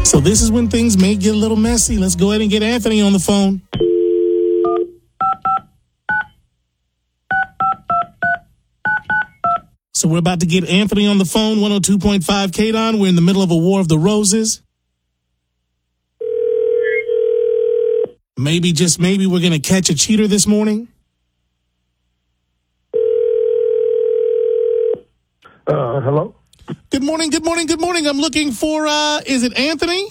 So this is when things may get a little messy. Let's go ahead and get Anthony on the phone. So we're about to get Anthony on the phone, 102.5 KDON. We're in the middle of a War of the Roses. Maybe, just maybe, we're going to catch a cheater this morning. Hello? Good morning. I'm looking for, is it Anthony?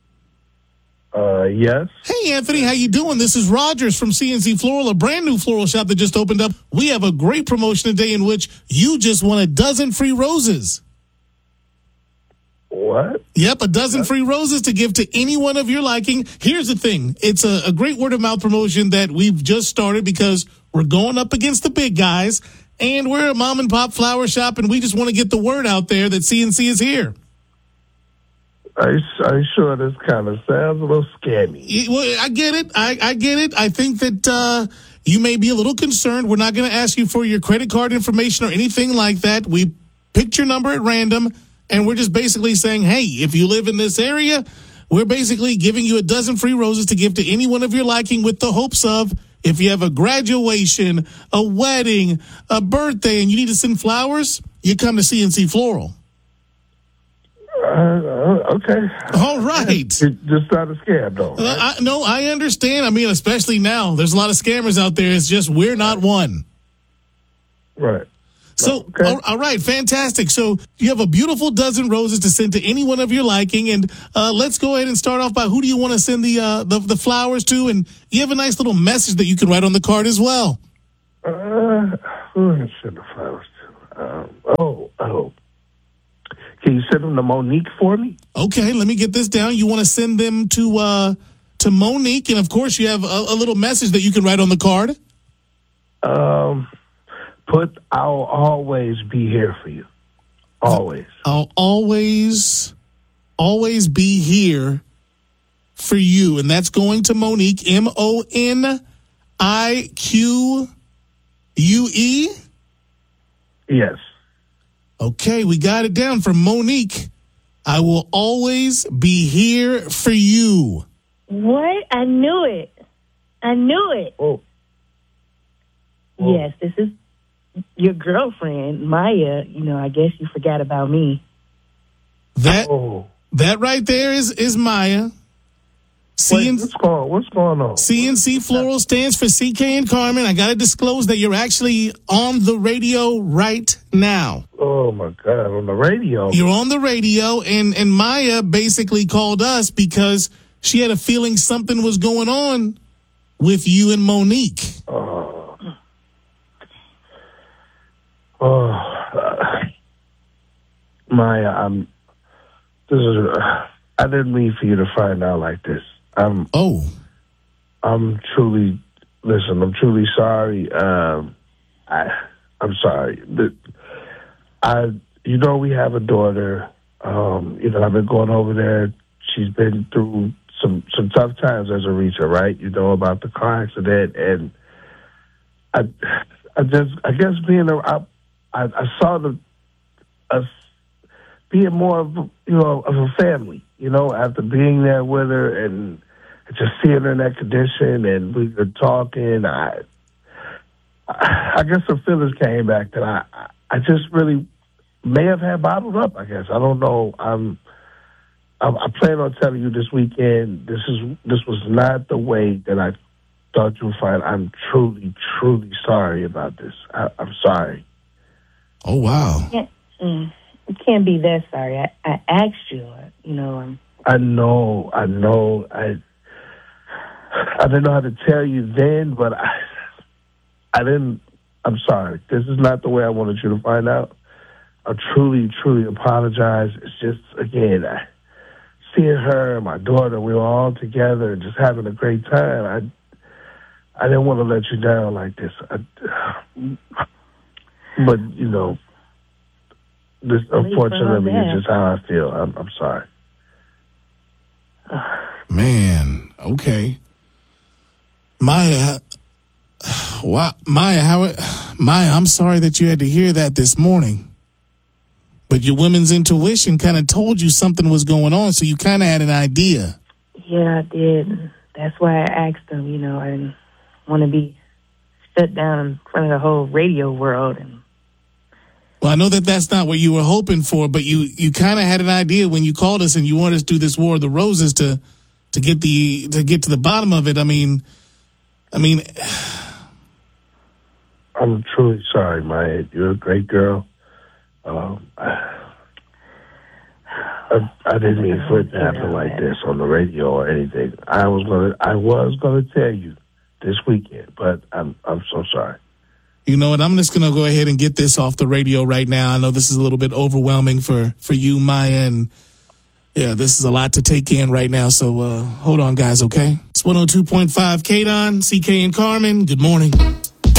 Yes. Hey, Anthony, how you doing? This is Rogers from CNC Floral, a brand new floral shop that just opened up. We have a great promotion today in which you just won a dozen free roses. What? Yep, a dozen free roses to give to anyone of your liking. Here's the thing. It's a great word-of-mouth promotion that we've just started because we're going up against the big guys, and we're a mom-and-pop flower shop, and we just want to get the word out there that CNC is here. Are you sure this kind of sounds a little scammy? Well, I get it. I get it. I think that you may be a little concerned. We're not going to ask you for your credit card information or anything like that. We picked your number at random, and we're just basically saying, hey, if you live in this area, we're basically giving you a dozen free roses to give to anyone of your liking with the hopes of, if you have a graduation, a wedding, a birthday, and you need to send flowers, you come to CNC Floral. Okay. All right. It's just not a scam, though. Right? No, I understand. I mean, especially now, there's a lot of scammers out there. It's just we're not one. Right. So, okay. All right, fantastic. So you have a beautiful dozen roses to send to anyone of your liking, and let's go ahead and start off by who do you want to send the flowers to, and you have a nice little message that you can write on the card as well. Who do I send the flowers to? Can you send them to Monique for me? Okay, let me get this down. You want to send them to Monique, and of course you have a little message that you can write on the card. Put, I'll always be here for you. Always. I'll always be here for you. And that's going to Monique, Monique. Yes. Okay, we got it down from Monique. I will always be here for you. What? I knew it. Oh. Yes, this is your girlfriend, Maya. I guess you forgot about me. That right there is Maya. Wait, what's going on? CNC Floral stands for CK and Carmen. I got to disclose that you're actually on the radio right now. Oh, my God, on the radio? You're on the radio, and Maya basically called us because she had a feeling something was going on with you and Monique. Maya, I didn't mean for you to find out like this. I'm truly sorry. I'm sorry. We have a daughter. I've been going over there. She's been through some tough times as a reacher, right? About the car accident, and I guess I saw us being more of a family, after being there with her and just seeing her in that condition, and we were talking. I guess some feelings came back that I just really may have had bottled up. I guess I don't know. I plan on telling you this weekend. This was not the way that I thought you would find. I'm truly, truly sorry about this. I'm sorry. Oh wow. You can't be that sorry. I asked you. I know. I didn't know how to tell you then, but I didn't. I'm sorry. This is not the way I wanted you to find out. I truly, truly apologize. It's just, again, seeing her and my daughter, we were all together and just having a great time. I didn't want to let you down like this. But, this unfortunately is just how I feel. I'm sorry. Man, okay. Maya, Maya, I'm sorry that you had to hear that this morning. But your woman's intuition kind of told you something was going on, so you kind of had an idea. Yeah, I did. That's why I asked him, you know, I didn't want to be shut down in front of the whole radio world. And well, I know that that's not what you were hoping for, but you kind of had an idea when you called us and you wanted us to do this War of the Roses to get to the bottom of it. I mean, I'm truly sorry, Maya. You're a great girl. I didn't mean for it to happen like this on the radio or anything. I was gonna tell you this weekend, but I'm so sorry. You know what? I'm just gonna go ahead and get this off the radio right now. I know this is a little bit overwhelming for you, Maya, and yeah, this is a lot to take in right now. So hold on, guys. Okay, it's 102.5 KDON, CK and Carmen. Good morning.